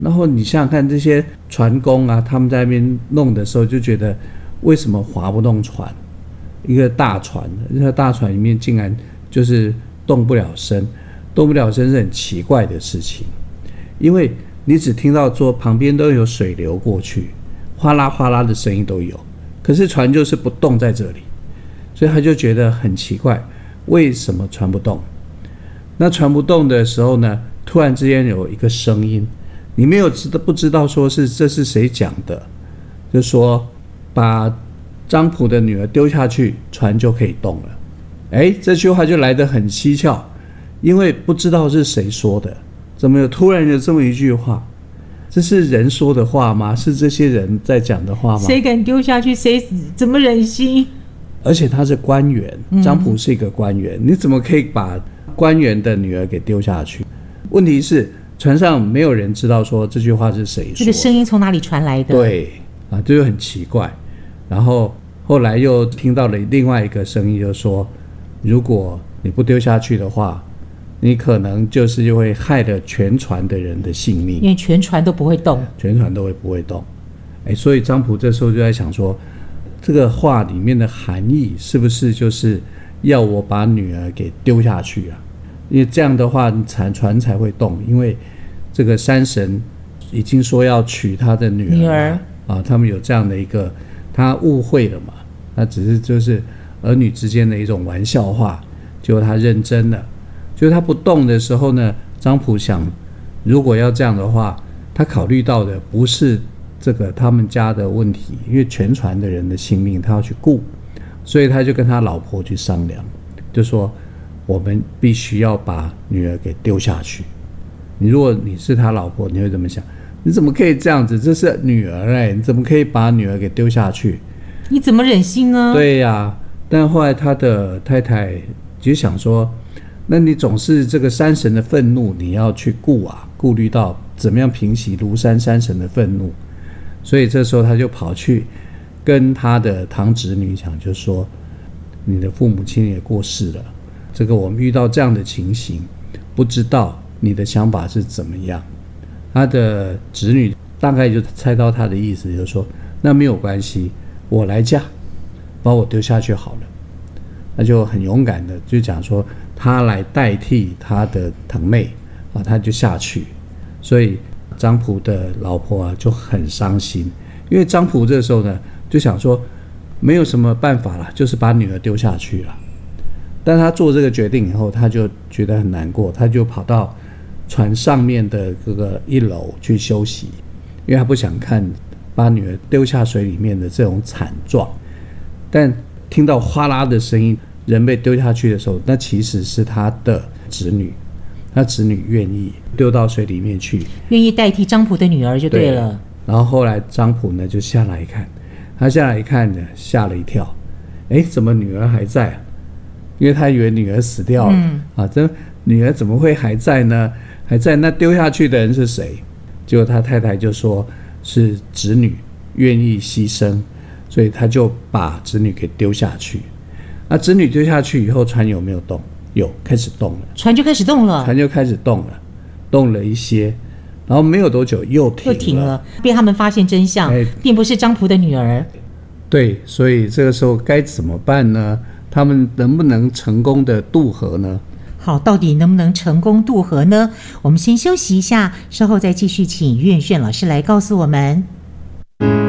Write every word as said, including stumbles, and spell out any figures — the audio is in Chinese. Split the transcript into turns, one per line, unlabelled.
然后你想想看，这些船工啊，他们在那边弄的时候就觉得，为什么划不动船？一个大船，那个大船里面竟然就是动不了身，动不了身是很奇怪的事情，因为你只听到说旁边都有水流过去，哗啦哗啦的声音都有，可是船就是不动在这里，所以他就觉得很奇怪，为什么船不动？那船不动的时候呢，突然之间有一个声音，你没有知道不知道说是这是谁讲的，就说把张普的女儿丢下去，船就可以动了。哎，这句话就来得很蹊跷，因为不知道是谁说的，怎么有突然有这么一句话？这是人说的话吗？是这些人在讲的话吗？
谁敢丢下去？谁怎么忍心？
而且他是官员，张普是一个官员，嗯、你怎么可以把官员的女儿给丢下去？问题是船上没有人知道说这句话是谁说的，
这个声音从哪里传来的？
对啊，这就很奇怪。然后后来又听到了另外一个声音，就说如果你不丢下去的话，你可能就是就会害了全船的人的性命，
因为全船都不会动，
全船都会不会动。哎，所以张普这时候就在想说，这个话里面的含义是不是就是要我把女儿给丢下去啊？因为这样的话船船才会动，因为这个山神已经说要娶他的女儿
女儿
啊，他们有这样的一个，他误会了嘛，他只是就是儿女之间的一种玩笑话，结果他认真了。就是他不动的时候呢，张普想，如果要这样的话，他考虑到的不是这个他们家的问题，因为全船的人的性命他要去顾，所以他就跟他老婆去商量，就说我们必须要把女儿给丢下去。你如果你是他老婆，你会怎么想？你怎么可以这样子？这是女儿哎、欸，你怎么可以把女儿给丢下去？
你怎么忍心呢？
对呀、啊，但后来他的太太就想说，那你总是这个山神的愤怒，你要去顾啊，顾虑到怎么样平息庐山山神的愤怒，所以这时候他就跑去跟他的堂侄女讲，就说你的父母亲也过世了，这个我们遇到这样的情形，不知道你的想法是怎么样。他的侄女大概就猜到他的意思，就说那没有关系，我来嫁，把我丢下去好了。他就很勇敢的就讲说，他来代替他的堂妹啊，他就下去。所以张普的老婆啊就很伤心，因为张普这时候呢就想说没有什么办法了，就是把女儿丢下去了。但他做这个决定以后，他就觉得很难过，他就跑到船上面的这个一楼去休息，因为他不想看把女儿丢下水里面的这种惨状。但听到哗啦的声音，人被丢下去的时候，那其实是他的侄女，他侄女愿意丢到水里面去，
愿意代替张普的女儿就对了。
对，然后后来张普呢就下来一看，他下来一看呢吓了一跳，哎，怎么女儿还在啊？因为他以为女儿死掉了、嗯、啊，这女儿怎么会还在呢？还在，那丢下去的人是谁？结果他太太就说是侄女愿意牺牲，所以他就把侄女给丢下去。那侄女丢下去以后，船有没有动？有，开始动了。
船就开始动了。
船就开始动了，动了一些，然后没有多久又停了。
又停了，被他们发现真相，哎、并不是张普的女儿。
对，所以这个时候该怎么办呢？他们能不能成功的渡河呢？
好，到底能不能成功渡河呢？我们先休息一下，稍后再继续请岳炫老师来告诉我们。